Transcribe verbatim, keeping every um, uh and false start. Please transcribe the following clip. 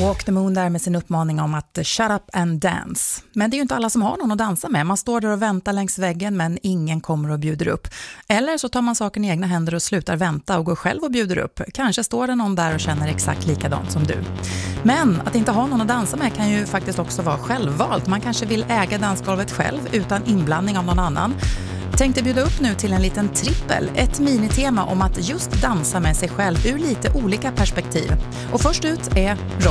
Walk the Moon där med sin uppmaning om att shut up and dance. Men det är ju inte alla som har någon att dansa med. Man står där och väntar längs väggen men ingen kommer och bjuder upp. Eller så tar man saken i egna händer och slutar vänta och går själv och bjuder upp. Kanske står det någon där och känner exakt likadant som du. Men att inte ha någon att dansa med kan ju faktiskt också vara självvalt. Man kanske vill äga dansgolvet själv utan inblandning av någon annan. Tänkte bjuda upp nu till en liten trippel, ett minitema om att just dansa med sig själv ur lite olika perspektiv. Och först ut är Rob.